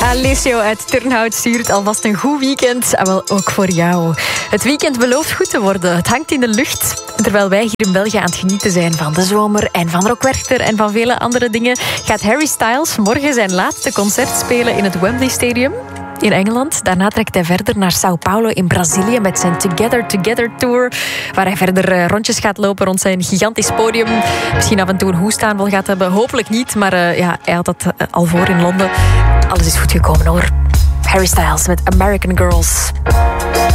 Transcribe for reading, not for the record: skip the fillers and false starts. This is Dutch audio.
Alessio uit Turnhout stuurt alvast een goed weekend. En wel ook voor jou. Het weekend belooft goed te worden. Het hangt in de lucht. Terwijl wij hier in België aan het genieten zijn van de zomer en van Rock Werchter en van vele andere dingen, gaat Harry Styles morgen zijn laatste concert spelen in het Wembley Stadium in Engeland. Daarna trekt hij verder naar Sao Paulo in Brazilië met zijn Together Together Tour, waar hij verder rondjes gaat lopen rond zijn gigantisch podium. Misschien af en toe een hoestaanval gaat hebben. Hopelijk niet, maar hij had dat al voor in Londen. Alles is goed gekomen hoor. Harry Styles met American Girls.